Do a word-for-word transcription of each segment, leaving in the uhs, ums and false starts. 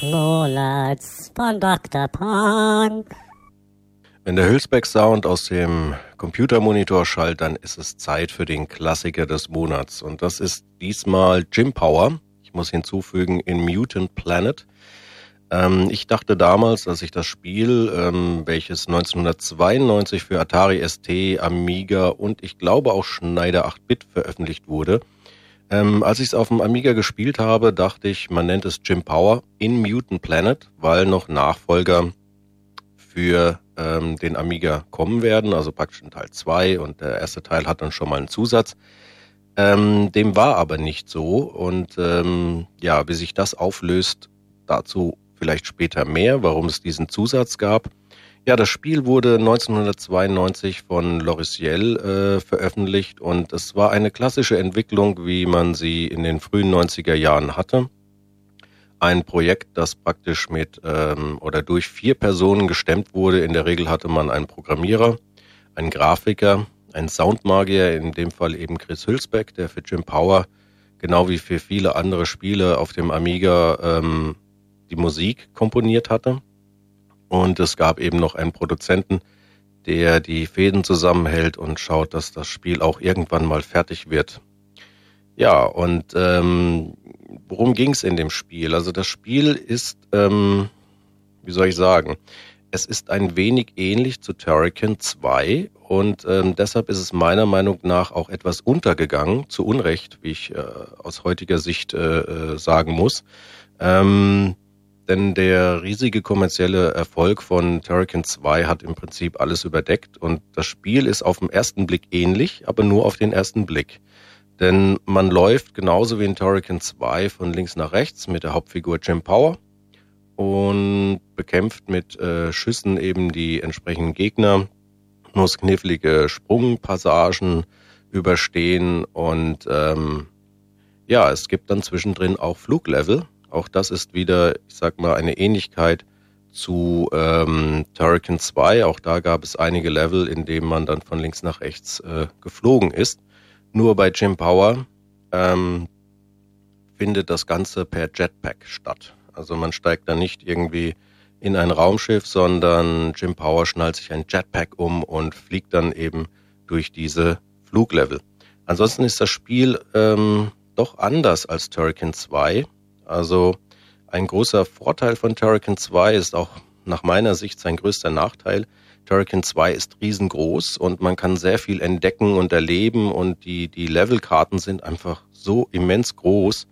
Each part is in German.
Monats von Doktor Pong. Wenn der Hülsbeck-Sound aus dem Computermonitor schallt, dann ist es Zeit für den Klassiker des Monats. Und das ist diesmal Jim Power. Ich muss hinzufügen, in Mutant Planet. Ähm, ich dachte damals, als ich das Spiel, ähm, welches neunzehnhundertzweiundneunzig für Atari S T, Amiga und ich glaube auch Schneider acht Bit veröffentlicht wurde, ähm, als ich es auf dem Amiga gespielt habe, dachte ich, man nennt es Jim Power in Mutant Planet, weil noch Nachfolger für ähm, den Amiga kommen werden, also praktisch in Teil zwei, und der erste Teil hat dann schon mal einen Zusatz. Ähm, dem war aber nicht so, und ähm, ja, wie sich das auflöst, dazu vielleicht später mehr, warum es diesen Zusatz gab. Ja, das Spiel wurde neunzehnhundertzweiundneunzig von Logiciel äh, veröffentlicht, und es war eine klassische Entwicklung, wie man sie in den frühen neunziger Jahren hatte. Ein Projekt, das praktisch mit ähm, oder durch vier Personen gestemmt wurde. In der Regel hatte man einen Programmierer, einen Grafiker, einen Soundmagier, in dem Fall eben Chris Hülsbeck, der für Jim Power, genau wie für viele andere Spiele auf dem Amiga, ähm, die Musik komponiert hatte. Und es gab eben noch einen Produzenten, der die Fäden zusammenhält und schaut, dass das Spiel auch irgendwann mal fertig wird. Ja, und ähm, worum ging es in dem Spiel? Also das Spiel ist, ähm, wie soll ich sagen, es ist ein wenig ähnlich zu Turrican zwei, und ähm, deshalb ist es meiner Meinung nach auch etwas untergegangen, zu Unrecht, wie ich äh, aus heutiger Sicht äh, sagen muss. Ähm, denn der riesige kommerzielle Erfolg von Turrican zwei hat im Prinzip alles überdeckt, und das Spiel ist auf den ersten Blick ähnlich, aber nur auf den ersten Blick. Denn man läuft genauso wie in Turrican zwei von links nach rechts mit der Hauptfigur Jim Power und bekämpft mit äh, Schüssen eben die entsprechenden Gegner, muss knifflige Sprungpassagen überstehen, und ähm, ja, es gibt dann zwischendrin auch Fluglevel. Auch das ist wieder, ich sag mal, eine Ähnlichkeit zu ähm, Turrican zwei. Auch da gab es einige Level, in denen man dann von links nach rechts äh, geflogen ist. Nur bei Jim Power ähm, findet das Ganze per Jetpack statt. Also man steigt da nicht irgendwie in ein Raumschiff, sondern Jim Power schnallt sich ein Jetpack um und fliegt dann eben durch diese Fluglevel. Ansonsten ist das Spiel ähm, doch anders als Turrican zwei. Also ein großer Vorteil von Turrican zwei ist auch nach meiner Sicht sein größter Nachteil. Turrican zwei ist riesengroß und man kann sehr viel entdecken und erleben, und die, die Levelkarten sind einfach so immens groß.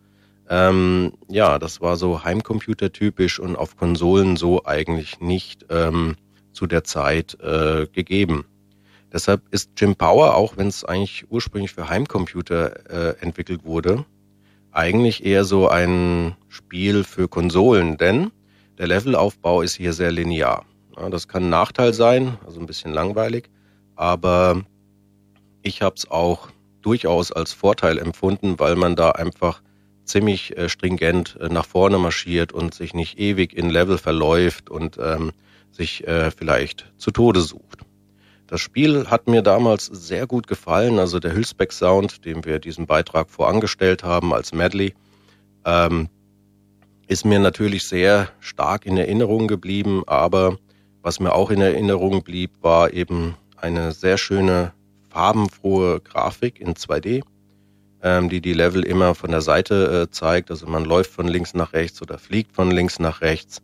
Ähm, ja, das war so Heimcomputer-typisch und auf Konsolen so eigentlich nicht ähm, zu der Zeit äh, gegeben. Deshalb ist Jim Power, auch wenn es eigentlich ursprünglich für Heimcomputer äh, entwickelt wurde, eigentlich eher so ein Spiel für Konsolen, denn der Levelaufbau ist hier sehr linear. Ja, das kann ein Nachteil sein, also ein bisschen langweilig, aber ich habe es auch durchaus als Vorteil empfunden, weil man da einfach ziemlich äh, stringent äh, nach vorne marschiert und sich nicht ewig in Level verläuft und ähm, sich äh, vielleicht zu Tode sucht. Das Spiel hat mir damals sehr gut gefallen, also der Hülsbeck-Sound, dem wir diesen Beitrag vorangestellt haben als Medley, ähm, ist mir natürlich sehr stark in Erinnerung geblieben, aber was mir auch in Erinnerung blieb, war eben eine sehr schöne, farbenfrohe Grafik in zwei D, ähm, die die Level immer von der Seite äh, zeigt. Also man läuft von links nach rechts oder fliegt von links nach rechts.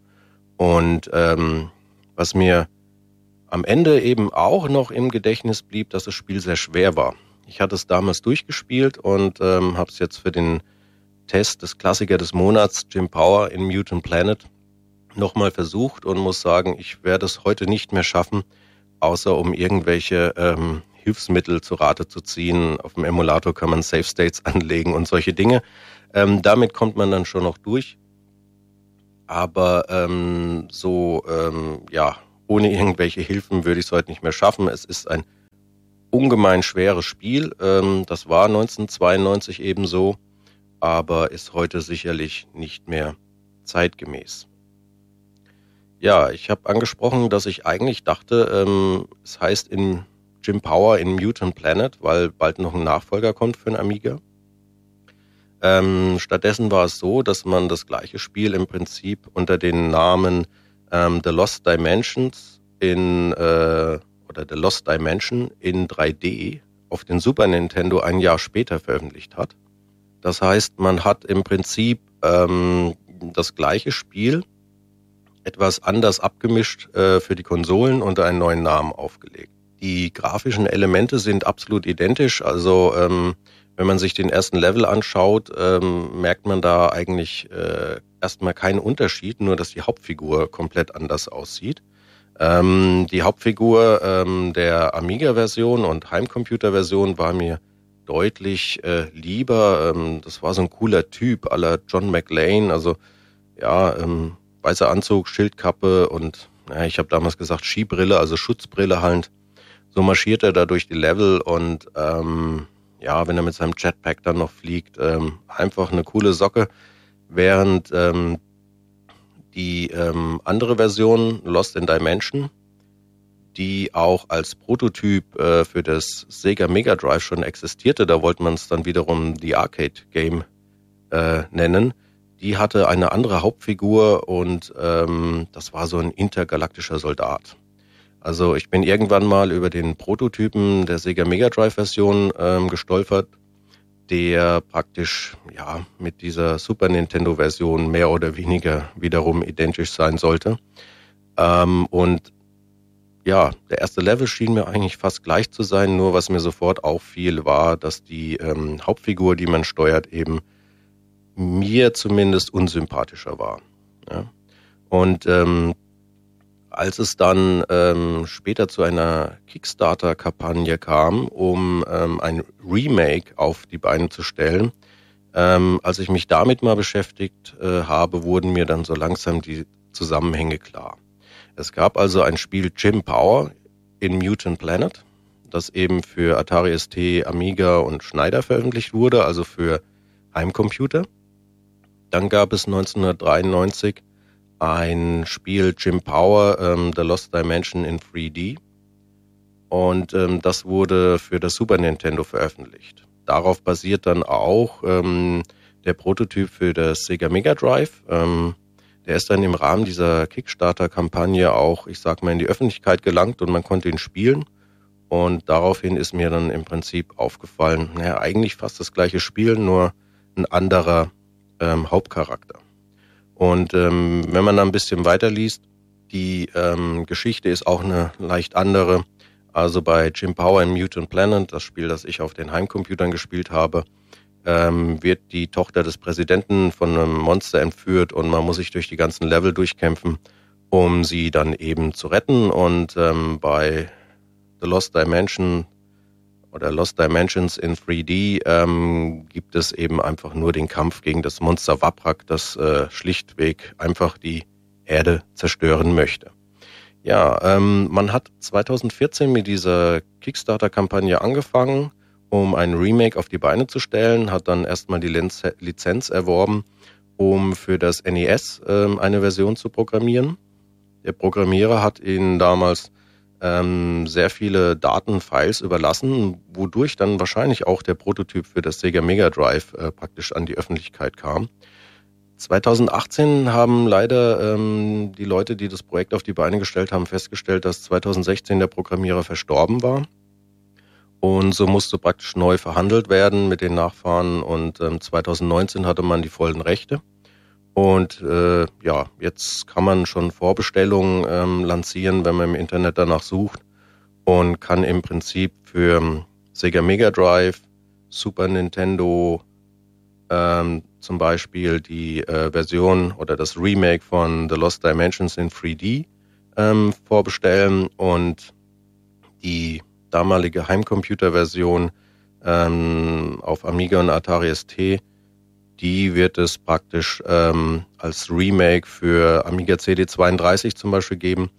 Und ähm, was mir am Ende eben auch noch im Gedächtnis blieb, dass das Spiel sehr schwer war. Ich hatte es damals durchgespielt und ähm, habe es jetzt für den Test des Klassiker des Monats, Jim Power in Mutant Planet, nochmal versucht und muss sagen, ich werde es heute nicht mehr schaffen, außer um irgendwelche ähm, Hilfsmittel zu Rate zu ziehen. Auf dem Emulator kann man Save States anlegen und solche Dinge. Ähm, damit kommt man dann schon noch durch. Aber ähm, so, ähm, ja, ohne irgendwelche Hilfen würde ich es heute nicht mehr schaffen. Es ist ein ungemein schweres Spiel. Ähm, das war neunzehnhundertzweiundneunzig ebenso, aber ist heute sicherlich nicht mehr zeitgemäß. Ja, ich habe angesprochen, dass ich eigentlich dachte, ähm, es heißt in Jim Power in Mutant Planet, weil bald noch ein Nachfolger kommt für den Amiga. Ähm, stattdessen war es so, dass man das gleiche Spiel im Prinzip unter den Namen ähm, The Lost Dimensions in äh, oder The Lost Dimension in drei D auf den Super Nintendo ein Jahr später veröffentlicht hat. Das heißt, man hat im Prinzip ähm, das gleiche Spiel etwas anders abgemischt äh, für die Konsolen unter einen neuen Namen aufgelegt. Die grafischen Elemente sind absolut identisch, also ähm, wenn man sich den ersten Level anschaut, ähm, merkt man da eigentlich äh, erstmal keinen Unterschied, nur dass die Hauptfigur komplett anders aussieht. Ähm, die Hauptfigur ähm, der Amiga-Version und Heimcomputer-Version war mir deutlich äh, lieber. Ähm, das war so ein cooler Typ à la John McClane, also ja, ähm, weißer Anzug, Schildkappe und ja, ich habe damals gesagt Skibrille, also Schutzbrille halt. So marschiert er da durch die Level und ähm, ja, wenn er mit seinem Jetpack dann noch fliegt, ähm, einfach eine coole Socke. Während ähm, die ähm, andere Version, Lost in Dimension, die auch als Prototyp äh, für das Sega Mega Drive schon existierte, da wollte man es dann wiederum die Arcade Game äh, nennen, die hatte eine andere Hauptfigur und ähm, das war so ein intergalaktischer Soldat. Also ich bin irgendwann mal über den Prototypen der Sega Mega Drive Version ähm, gestolpert, der praktisch ja mit dieser Super Nintendo Version mehr oder weniger wiederum identisch sein sollte. Ähm, und ja, der erste Level schien mir eigentlich fast gleich zu sein, nur was mir sofort auffiel, war, dass die ähm, Hauptfigur, die man steuert, eben mir zumindest unsympathischer war. Ja. Und ähm, als es dann ähm, später zu einer Kickstarter-Kampagne kam, um ähm, ein Remake auf die Beine zu stellen, ähm, als ich mich damit mal beschäftigt äh, habe, wurden mir dann so langsam die Zusammenhänge klar. Es gab also ein Spiel Jim Power in Mutant Planet, das eben für Atari S T, Amiga und Schneider veröffentlicht wurde, also für Heimcomputer. Dann gab es neunzehnhundertdreiundneunzig ein Spiel Jim Power, ähm, The Lost Dimension in drei D. Und ähm, das wurde für das Super Nintendo veröffentlicht. Darauf basiert dann auch ähm, der Prototyp für das Sega Mega Drive. Ähm, der ist dann im Rahmen dieser Kickstarter-Kampagne auch, ich sag mal, in die Öffentlichkeit gelangt und man konnte ihn spielen. Und daraufhin ist mir dann im Prinzip aufgefallen, naja, eigentlich fast das gleiche Spiel, nur ein anderer ähm, Hauptcharakter. Und ähm, wenn man dann ein bisschen weiterliest, die ähm, Geschichte ist auch eine leicht andere. Also bei Jim Power in Mutant Planet, das Spiel, das ich auf den Heimcomputern gespielt habe, ähm, wird die Tochter des Präsidenten von einem Monster entführt und man muss sich durch die ganzen Level durchkämpfen, um sie dann eben zu retten. Und ähm, bei The Lost Dimension oder Lost Dimensions in drei D ähm, gibt es eben einfach nur den Kampf gegen das Monster Waprak, das äh, schlichtweg einfach die Erde zerstören möchte. Ja, ähm, man hat zweitausendvierzehn mit dieser Kickstarter-Kampagne angefangen, um ein Remake auf die Beine zu stellen, hat dann erstmal die Liz- Lizenz erworben, um für das N E S ähm, eine Version zu programmieren. Der Programmierer hat ihnen damals ähm, sehr viele Datenfiles überlassen, wodurch dann wahrscheinlich auch der Prototyp für das Sega Mega Drive äh, praktisch an die Öffentlichkeit kam. zweitausendachtzehn haben leider ähm, die Leute, die das Projekt auf die Beine gestellt haben, festgestellt, dass zweitausendsechzehn der Programmierer verstorben war. Und so musste praktisch neu verhandelt werden mit den Nachfahren und ähm, zweitausendneunzehn hatte man die vollen Rechte. Und äh, ja, jetzt kann man schon Vorbestellungen ähm, lancieren, wenn man im Internet danach sucht und kann im Prinzip für Sega Mega Drive, Super Nintendo ähm, zum Beispiel die äh, Version oder das Remake von The Lost Dimensions in drei D ähm, vorbestellen und die damalige Heimcomputer-Version ähm, auf Amiga und Atari S T, die wird es praktisch ähm, als Remake für Amiga C D zweiunddreißig zum Beispiel geben.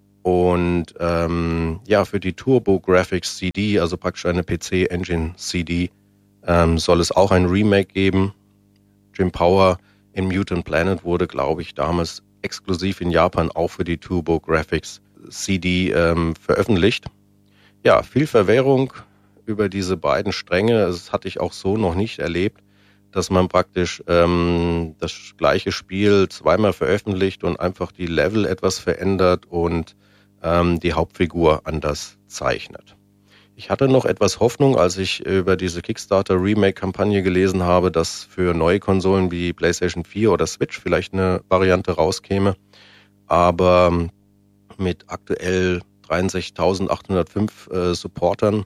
Und ähm, ja, für die TurboGrafx C D, also praktisch eine P C-Engine C D, ähm, soll es auch ein Remake geben. Jim Power in Mutant Planet wurde, glaube ich, damals exklusiv in Japan auch für die TurboGrafx C D ähm, veröffentlicht. Ja, viel Verwirrung über diese beiden Stränge, das hatte ich auch so noch nicht erlebt. dass man praktisch ähm, das gleiche Spiel zweimal veröffentlicht und einfach die Level etwas verändert und ähm, die Hauptfigur anders zeichnet. Ich hatte noch etwas Hoffnung, als ich über diese Kickstarter-Remake-Kampagne gelesen habe, dass für neue Konsolen wie PlayStation vier oder Switch vielleicht eine Variante rauskäme. Aber mit aktuell dreiundsechzigtausendachthundertfünf äh, Supportern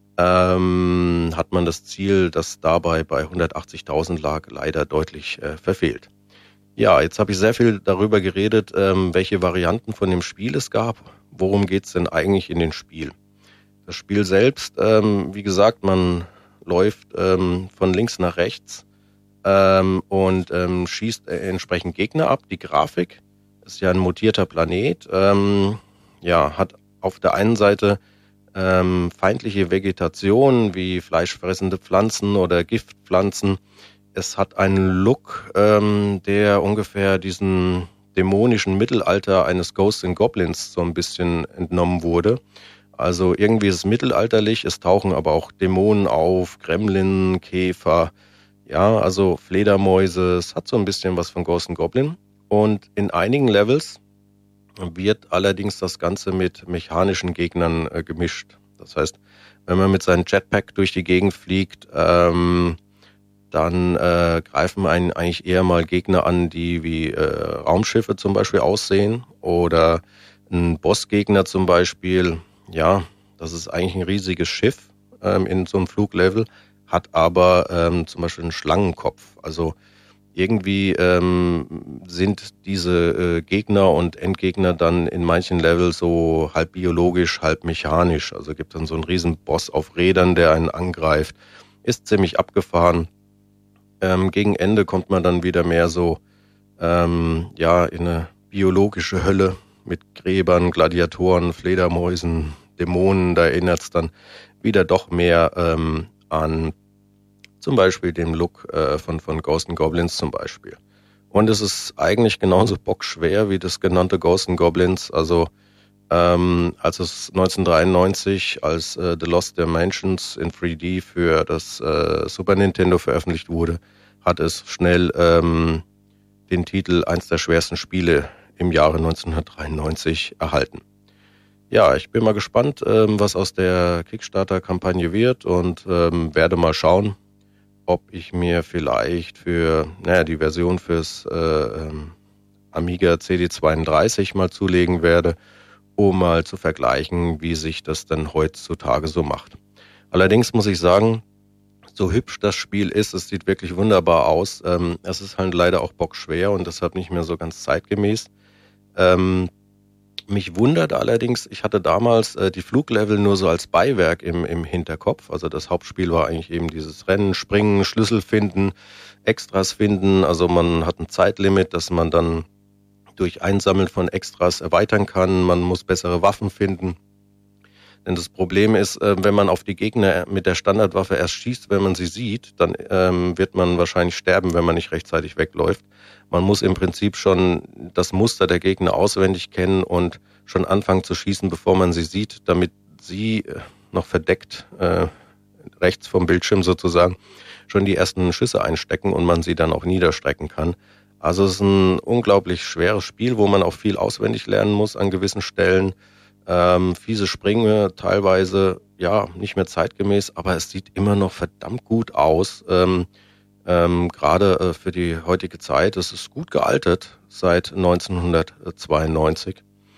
ähm, hat man das Ziel, das dabei bei hundertachtzigtausend lag, leider deutlich äh, verfehlt. Ja, jetzt habe ich sehr viel darüber geredet, ähm, welche Varianten von dem Spiel es gab. Worum geht's denn eigentlich in dem Spiel? Das Spiel selbst, ähm, wie gesagt, man läuft ähm, von links nach rechts ähm, und ähm, schießt äh, entsprechend Gegner ab. Die Grafik ist ja ein mutierter Planet, ähm, ja, hat auf der einen Seite ähm, feindliche Vegetation wie fleischfressende Pflanzen oder Giftpflanzen. Es hat einen Look, ähm, der ungefähr diesen dämonischen Mittelalter eines Ghosts and Goblins so ein bisschen entnommen wurde. Also irgendwie ist es mittelalterlich, es tauchen aber auch Dämonen auf, Gremlin, Käfer, ja, also Fledermäuse. Es hat so ein bisschen was von Ghost and Goblin. Und in einigen Levels wird allerdings das Ganze mit mechanischen Gegnern äh, gemischt. Das heißt, wenn man mit seinem Jetpack durch die Gegend fliegt, ähm, dann äh, greifen einen eigentlich eher mal Gegner an, die wie äh, Raumschiffe zum Beispiel aussehen oder ein Bossgegner zum Beispiel. Ja, das ist eigentlich ein riesiges Schiff ähm, in so einem Fluglevel, hat aber ähm, zum Beispiel einen Schlangenkopf. Also irgendwie ähm, sind diese äh, Gegner und Endgegner dann in manchen Levels so halb biologisch, halb mechanisch. Also gibt dann so einen riesen Boss auf Rädern, der einen angreift. Ist ziemlich abgefahren. Ähm, gegen Ende kommt man dann wieder mehr so ähm, ja in eine biologische Hölle mit Gräbern, Gladiatoren, Fledermäusen, Dämonen. Da erinnert es dann wieder doch mehr ähm, an zum Beispiel dem Look äh, von, von Ghost and Goblins zum Beispiel. Und es ist eigentlich genauso bockschwer wie das genannte Ghost and Goblins. Also ähm, als es neunzehnhundertdreiundneunzig als äh, The Lost Dimensions in drei D für das äh, Super Nintendo veröffentlicht wurde, hat es schnell ähm, den Titel eins der schwersten Spiele im Jahre neunzehnhundertdreiundneunzig erhalten. Ja, ich bin mal gespannt, ähm, was aus der Kickstarter-Kampagne wird und ähm, werde mal schauen, ob ich mir vielleicht für naja, die Version fürs äh, ähm, Amiga C D zweiunddreißig mal zulegen werde, um mal zu vergleichen, wie sich das denn heutzutage so macht. Allerdings muss ich sagen, so hübsch das Spiel ist, es sieht wirklich wunderbar aus. Ähm, es ist halt leider auch bockschwer und deshalb nicht mehr so ganz zeitgemäß. Ähm, Mich wundert allerdings, ich hatte damals äh, die Fluglevel nur so als Beiwerk im, im Hinterkopf. Also das Hauptspiel war eigentlich eben dieses Rennen, Springen, Schlüssel finden, Extras finden. Also man hat ein Zeitlimit, das man dann durch Einsammeln von Extras erweitern kann. Man muss bessere Waffen finden. Denn das Problem ist, äh, wenn man auf die Gegner mit der Standardwaffe erst schießt, wenn man sie sieht, dann ähm, wird man wahrscheinlich sterben, wenn man nicht rechtzeitig wegläuft. Man muss im Prinzip schon das Muster der Gegner auswendig kennen und schon anfangen zu schießen, bevor man sie sieht, damit sie noch verdeckt, äh, rechts vom Bildschirm sozusagen, schon die ersten Schüsse einstecken und man sie dann auch niederstrecken kann. Also es ist ein unglaublich schweres Spiel, wo man auch viel auswendig lernen muss an gewissen Stellen. Ähm, fiese Sprünge, teilweise ja nicht mehr zeitgemäß, aber es sieht immer noch verdammt gut aus. Ähm, ähm, gerade äh, für die heutige Zeit. Es ist gut gealtert seit neunzehnhundertzweiundneunzig.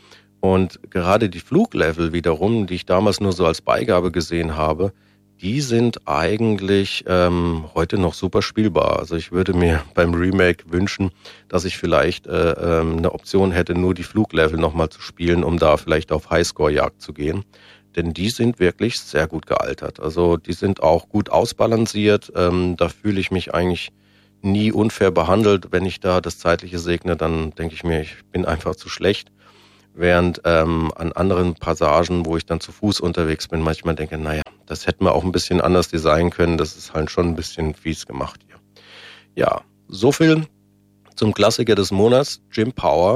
Und gerade die Fluglevel wiederum, die ich damals nur so als Beigabe gesehen habe, die sind eigentlich ähm, heute noch super spielbar. Also ich würde mir beim Remake wünschen, dass ich vielleicht äh, ähm, eine Option hätte, nur die Fluglevel nochmal zu spielen, um da vielleicht auf Highscore-Jagd zu gehen. Denn die sind wirklich sehr gut gealtert. Also die sind auch gut ausbalanciert. Ähm, da fühle ich mich eigentlich nie unfair behandelt. Wenn ich da das Zeitliche segne, dann denke ich mir, ich bin einfach zu schlecht. Während ähm, an anderen Passagen, wo ich dann zu Fuß unterwegs bin, manchmal denke, naja, das hätten wir auch ein bisschen anders designen können. Das ist halt schon ein bisschen fies gemacht hier. Ja, so viel zum Klassiker des Monats, Jim Power.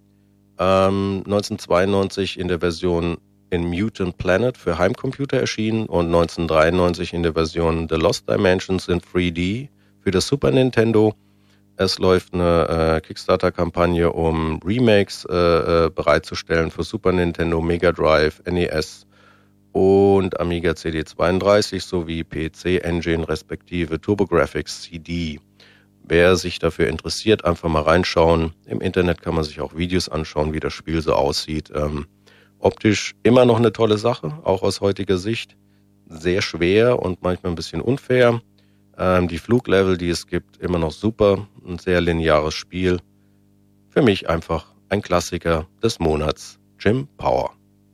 Ähm, neunzehnhundertzweiundneunzig in der Version in Mutant Planet für Heimcomputer erschienen und neunzehnhundertdreiundneunzig in der Version The Lost Dimensions in drei D für das Super Nintendo. Es läuft eine äh, Kickstarter-Kampagne, um Remakes äh, äh, bereitzustellen für Super Nintendo, Mega Drive, N E S und Amiga C D zweiunddreißig sowie P C-Engine respektive TurboGrafx C D. Wer sich dafür interessiert, einfach mal reinschauen. Im Internet kann man sich auch Videos anschauen, wie das Spiel so aussieht. Ähm, optisch immer noch eine tolle Sache, auch aus heutiger Sicht. Sehr schwer und manchmal ein bisschen unfair. Ähm, die Fluglevel, die es gibt, immer noch super. Ein sehr lineares Spiel. Für mich einfach ein Klassiker des Monats. Jim Power.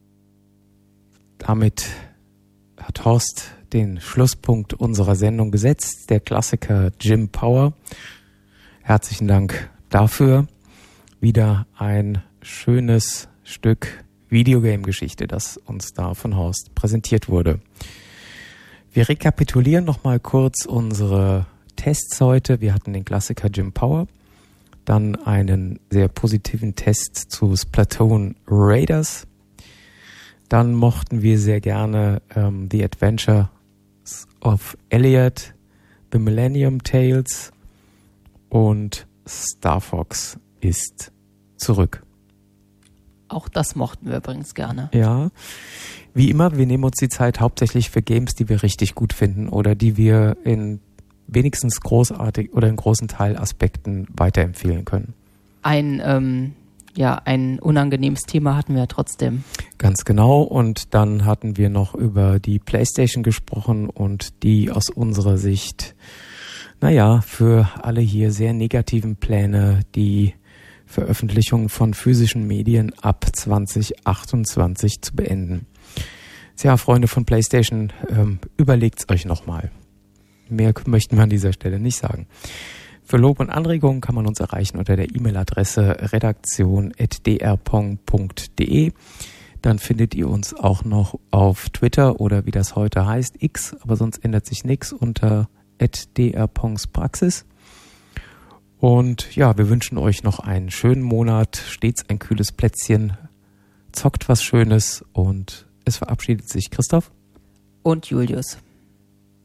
Damit hat Horst den Schlusspunkt unserer Sendung gesetzt. Der Klassiker Jim Power. Herzlichen Dank dafür. Wieder ein schönes Stück Videogame-Geschichte, das uns da von Horst präsentiert wurde. Wir rekapitulieren nochmal kurz unsere Tests heute. Wir hatten den Klassiker Jim Power, dann einen sehr positiven Test zu Splatoon Raiders. Dann mochten wir sehr gerne ähm, The Adventures of Elliot, The Millennium Tales und Star Fox ist zurück. Auch das mochten wir übrigens gerne. Ja, wie immer, wir nehmen uns die Zeit hauptsächlich für Games, die wir richtig gut finden oder die wir in wenigstens großartig oder in großen Teilaspekten weiterempfehlen können. Ein, ähm, ja, ein unangenehmes Thema hatten wir ja trotzdem. Ganz genau. Und dann hatten wir noch über die PlayStation gesprochen und die aus unserer Sicht, naja, für alle hier sehr negativen Pläne, die Veröffentlichung von physischen Medien ab zwanzig achtundzwanzig zu beenden. Tja, Freunde von PlayStation, ähm, überlegt's euch nochmal. Mehr möchten wir an dieser Stelle nicht sagen. Für Lob und Anregungen kann man uns erreichen unter der E-Mail-Adresse redaktion at d r pong punkt d e. Dann findet ihr uns auch noch auf Twitter oder wie das heute heißt, X, aber sonst ändert sich nichts unter at drpongspraxis. Und ja, wir wünschen euch noch einen schönen Monat, stets ein kühles Plätzchen, zockt was Schönes und es verabschiedet sich Christoph und Julius.